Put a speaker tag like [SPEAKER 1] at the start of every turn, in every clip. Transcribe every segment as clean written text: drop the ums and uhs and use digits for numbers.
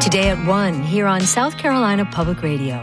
[SPEAKER 1] Today at 1 here on South Carolina Public Radio.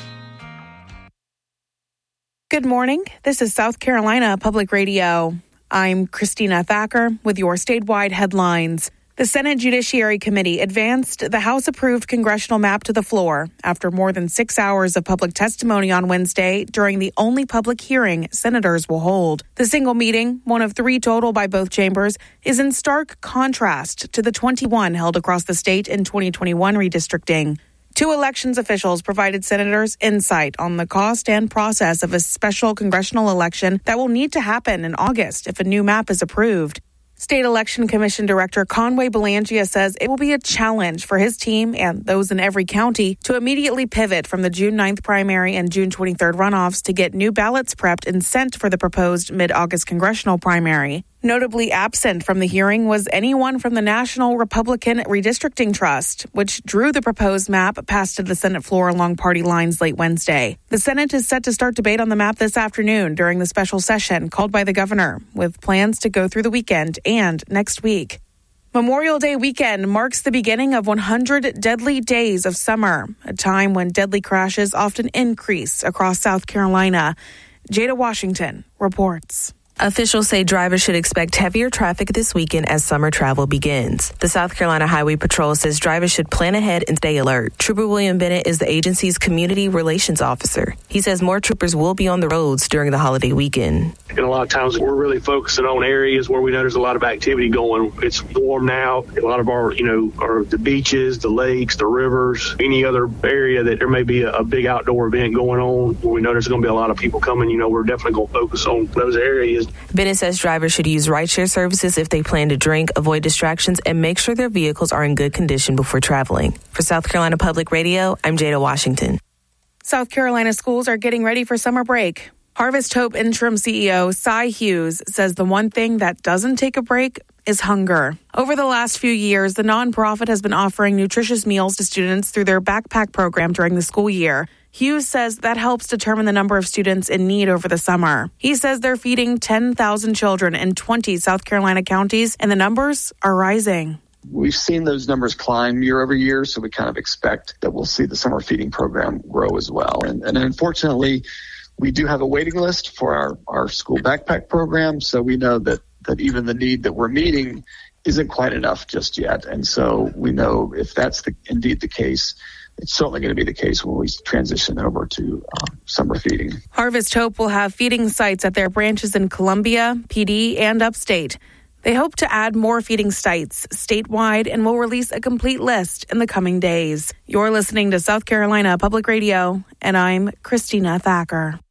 [SPEAKER 2] Good morning. This is South Carolina Public Radio. I'm Christina Thacker with your statewide headlines. The Senate Judiciary Committee advanced the House-approved congressional map to the floor after more than 6 hours of public testimony on Wednesday during the only public hearing senators will hold. The single meeting, one of 3 total by both chambers, is in stark contrast to the 21 held across the state in 2021 redistricting. 2 elections officials provided senators insight on the cost and process of a special congressional election that will need to happen in August if a new map is approved. State Election Commission Director Conway Belangia says it will be a challenge for his team and those in every county to immediately pivot from the June 9th primary and June 23rd runoffs to get new ballots prepped and sent for the proposed mid-August congressional primary. Notably absent from the hearing was anyone from the National Republican Redistricting Trust, which drew the proposed map passed to the Senate floor along party lines late Wednesday. The Senate is set to start debate on the map this afternoon during the special session called by the governor, with plans to go through the weekend and next week. Memorial Day weekend marks the beginning of 100 deadly days of summer, a time when deadly crashes often increase across South Carolina. Jada Washington reports.
[SPEAKER 3] Officials say drivers should expect heavier traffic this weekend as summer travel begins. The South Carolina Highway Patrol says drivers should plan ahead and stay alert. Trooper William Bennett is the agency's community relations officer. He says more troopers will be on the roads during the holiday weekend.
[SPEAKER 4] And a lot of times we're really focusing on areas where we know there's a lot of activity going. It's warm now. A lot of our, are the beaches, the lakes, the rivers, any other area that there may be a big outdoor event going on where we know there's going to be a lot of people coming. We're definitely going to focus on those areas.
[SPEAKER 3] Bennett says drivers should use rideshare services if they plan to drink, avoid distractions, and make sure their vehicles are in good condition before traveling. For South Carolina Public Radio, I'm Jada Washington.
[SPEAKER 2] South Carolina schools are getting ready for summer break. Harvest Hope interim CEO Cy Hughes says the one thing that doesn't take a break is hunger. Over the last few years, the nonprofit has been offering nutritious meals to students through their backpack program during the school year. Hughes says that helps determine the number of students in need over the summer. He says they're feeding 10,000 children in 20 South Carolina counties, and the numbers are rising.
[SPEAKER 5] We've seen those numbers climb year over year, so we kind of expect that we'll see the summer feeding program grow as well. And unfortunately, we do have a waiting list for our school backpack program, so we know that even the need that we're meeting isn't quite enough just yet. And so we know if that's indeed the case, it's certainly going to be the case when we transition over to summer feeding.
[SPEAKER 2] Harvest Hope will have feeding sites at their branches in Columbia, PD, and upstate. They hope to add more feeding sites statewide and will release a complete list in the coming days. You're listening to South Carolina Public Radio, and I'm Christina Thacker.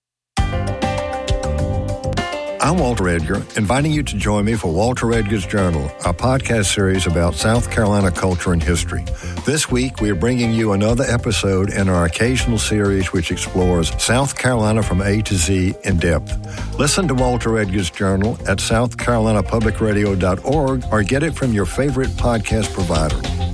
[SPEAKER 6] I'm Walter Edgar, inviting you to join me for Walter Edgar's Journal, a podcast series about South Carolina culture and history. This week, we are bringing you another episode in our occasional series which explores South Carolina from A to Z in depth. Listen to Walter Edgar's Journal at southcarolinapublicradio.org or get it from your favorite podcast provider.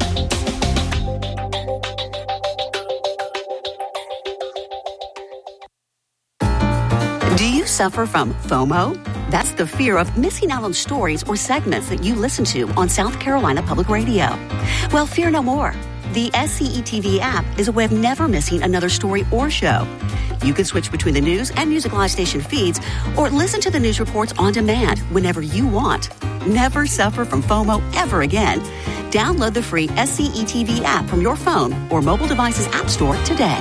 [SPEAKER 7] Do you suffer from FOMO? That's the fear of missing out on stories or segments that you listen to on South Carolina Public Radio. Well, fear no more. The SCETV app is a way of never missing another story or show. You can switch between the news and Music Live station feeds or listen to the news reports on demand whenever you want. Never suffer from FOMO ever again. Download the free SCETV app from your phone or mobile device's app store today.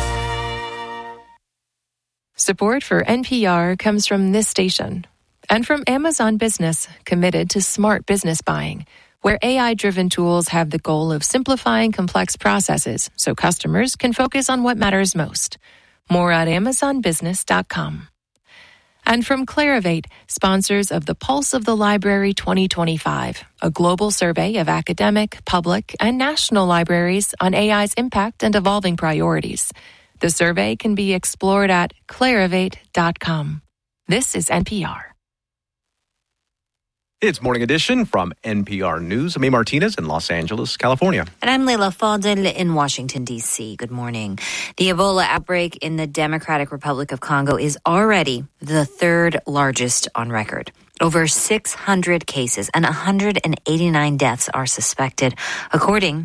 [SPEAKER 8] Support for NPR comes from this station and from Amazon Business, committed to smart business buying, where AI-driven tools have the goal of simplifying complex processes so customers can focus on what matters most. More at amazonbusiness.com. And from Clarivate, sponsors of the Pulse of the Library 2025, a global survey of academic, public, and national libraries on AI's impact and evolving priorities. The survey can be explored at clarivate.com. This is NPR.
[SPEAKER 9] It's Morning Edition from NPR News. I'm A. Martinez in Los Angeles, California.
[SPEAKER 10] And I'm Leila Fadel in Washington, D.C. Good morning. The Ebola outbreak in the Democratic Republic of Congo is already the third largest on record. Over 600 cases and 189 deaths are suspected, according